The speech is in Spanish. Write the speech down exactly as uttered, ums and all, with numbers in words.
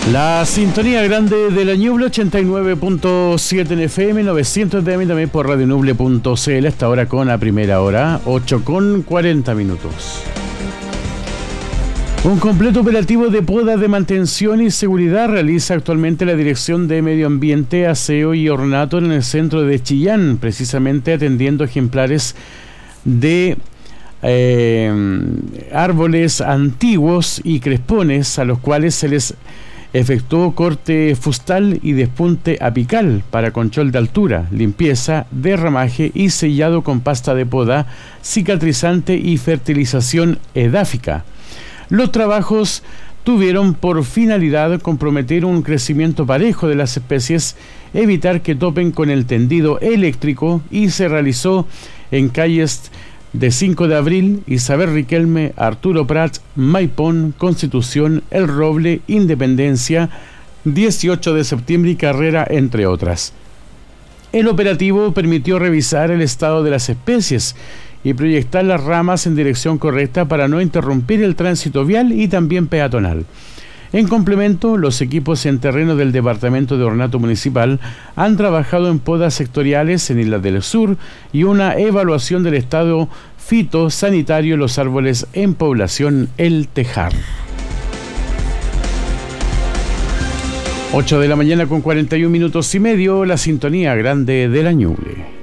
La sintonía grande de la Ñuble, ochenta y nueve punto siete en F M, novecientos de A M también por radio ñuble punto c l, hasta ahora con a primera hora, ocho con cuarenta minutos. Un completo operativo de poda de mantención y seguridad realiza actualmente la Dirección de Medio Ambiente, Aseo y Ornato en el centro de Chillán, precisamente atendiendo ejemplares de eh, árboles antiguos y crespones a los cuales se les efectuó corte fustal y despunte apical para control de altura, limpieza, derramaje y sellado con pasta de poda, cicatrizante y fertilización edáfica. Los trabajos tuvieron por finalidad comprometer un crecimiento parejo de las especies, evitar que topen con el tendido eléctrico, y se realizó en calles de cinco de abril, Isabel Riquelme, Arturo Prat, Maipón, Constitución, El Roble, Independencia, dieciocho de septiembre y Carrera, entre otras. El operativo permitió revisar el estado de las especies y proyectar las ramas en dirección correcta para no interrumpir el tránsito vial y también peatonal. En complemento, los equipos en terreno del Departamento de Ornato Municipal han trabajado en podas sectoriales en Islas del Sur y una evaluación del estado fitosanitario de los árboles en población El Tejar. ocho de la mañana con cuarenta y un minutos y medio, la sintonía grande de la Ñuble.